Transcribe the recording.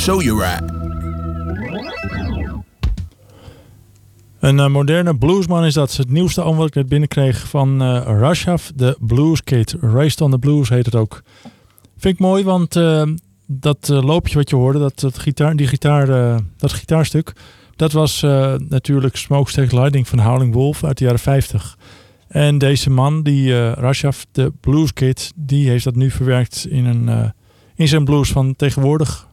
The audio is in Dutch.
So You Right. Een moderne bluesman is dat. Het nieuwste album wat ik net binnenkreeg van Rashaf, de Blues Kid. Raised on the Blues heet het ook. Vind ik mooi, want dat loopje wat je hoorde, dat gitaarstuk, dat was natuurlijk Smokestack Lightning van Howling Wolf uit de jaren 50. En deze man, die Rashaf, de Blues Kid, die heeft dat nu verwerkt in zijn blues van tegenwoordig.